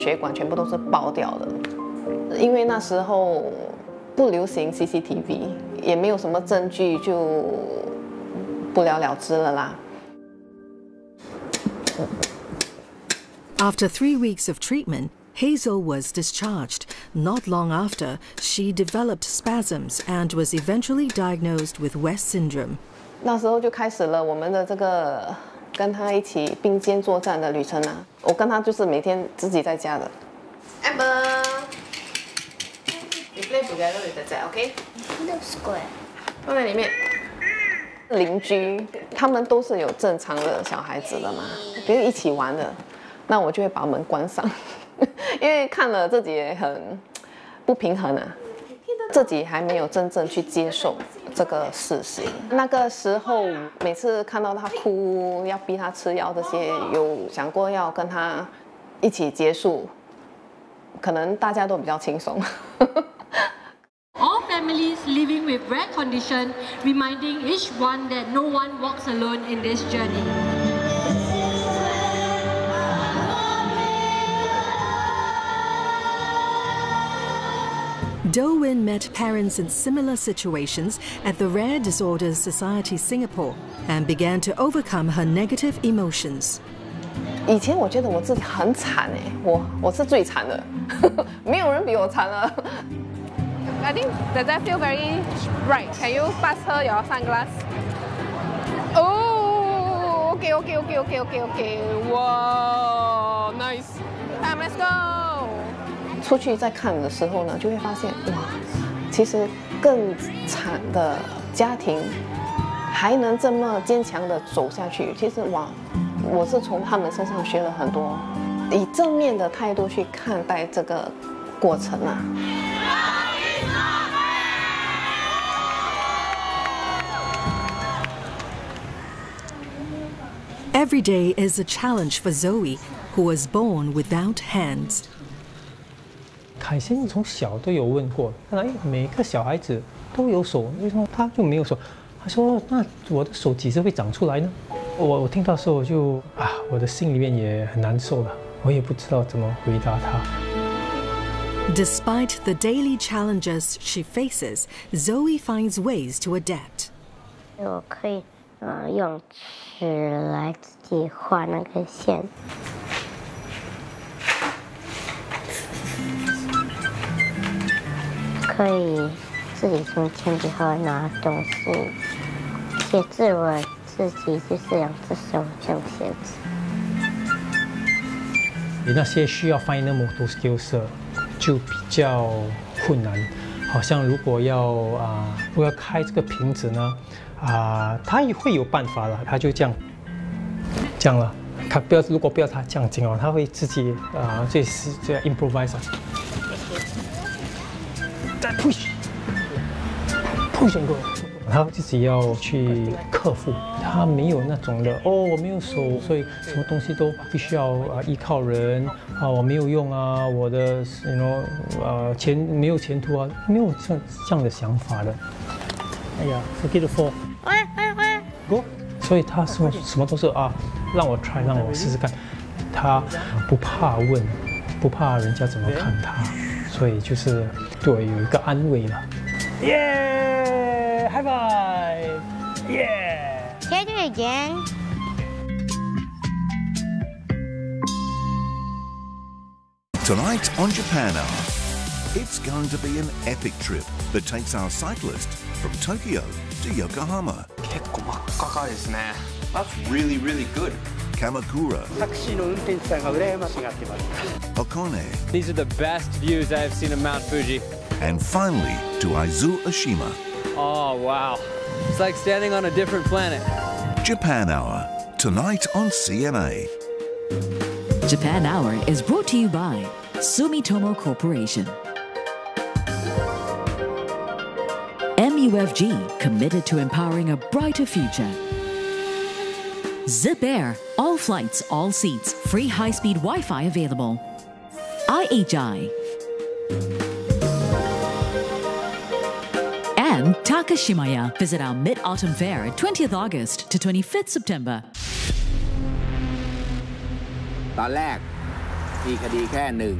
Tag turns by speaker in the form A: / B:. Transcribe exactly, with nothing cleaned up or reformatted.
A: 血管全部都是爆掉的。因为那时候不流行 C C T V， 也没有什么证据，就不了了之了啦。
B: After three weeks of treatment, Hazel was discharged. Not long after, she developed spasms and was eventually diagnosed with West syndrome.
A: 那时候就开始了我们的这个跟他一起并肩作战的旅程啊！我跟他就是每天自己在家的。Amber, we play together with the cat, okay?
C: Looks good.
A: 放在里面。邻居他们都是有正常的小孩子的嘛，比如一起玩的，那我就会把门关上，因为看了自己也很不平衡啊，自己还没有真正去接受这个事实。那个时候每次看到他哭，要逼他吃药这些，有想过要跟他一起结束，可能大家都比较轻松。
D: All families living with rare condition, reminding each one that no one walks alone in this journey.
B: Do Win met parents in similar situations at the Rare Disorders Society Singapore and began to overcome her negative emotions.
A: 以前我觉得我自己很惨哎，我我是最惨的，没有人比我惨了。
E: I think does that feel very bright? Can you pass her your sunglass? Oh, okay, okay, okay, okay, okay, okay. Wow, nice. Time, let's go.
A: 出去再看的时候呢，就会发现哇，其实更惨的家庭还能这么坚强的走下去。其实哇，我是从他们身上学了很多，以正面的态度去看待这个过程啊。
B: Every day is a challenge for Zoe, who was born without hands.
F: 凯先从小都有问过，哎，每个小孩子都有手，为什么他就没有手？他说：“那我的手几时会长出来呢？”我我听到时候我就啊，我的心里面也很难受了，我也不知道怎么回答他。
B: Despite the daily challenges she faces, Zoe finds ways to adapt.
C: 我可以呃用尺来自己画那个线。可以自己从铅笔盒拿东西，写字我自己就是两只手这样写字。
F: 那些需要 finer motor skills 就比较困难，好像如果要啊，如果要开这个瓶子呢，啊，他也会有办法了，他就这样，这样了。他不要，如果不要他这样紧哦，他会自己啊，这是这样 improvise。再 push，push 过，他自己要去克服，他没有那种的哦，我没有手，所以什么东西都必须要啊依靠人啊，我没有用啊，我的 you know 呃前没有前途啊，没有这样这样的想法的。哎呀 ，forget the fall，
C: 喂喂喂
F: ，go， 所以他什么什么都是啊，让我 try， 让我试试看，他不怕问，不怕人家怎么看他。所以就是对我有一个安慰了。耶 ，high five， 耶
C: ，Can you do it again?
G: Tonight on Japan Hour, it's going to be an epic trip that takes our cyclist from Tokyo to Yokohama.
H: 結構真っ赤かですね。That's really, really good.
G: Kamakura,
I: タクシーの運転手さんが羨ましがってます。
G: Hakone,
H: These are the best views I've seen of Mount Fuji.
G: and finally to Aizu Oshima.
H: Oh, wow. It's like standing on a different planet.
G: Japan Hour, tonight on C N A.
J: Japan Hour is brought to you by Sumitomo Corporation. M U F G, committed to empowering a brighter future. Zip Air, all flights, all seats, free high-speed Wi-Fi available. I H I. And Takashimaya. Visit our Mid-Autumn Fair, twentieth August to twenty-fifth September.
K: ตอนแรกมีคดีแค่หนึ่ง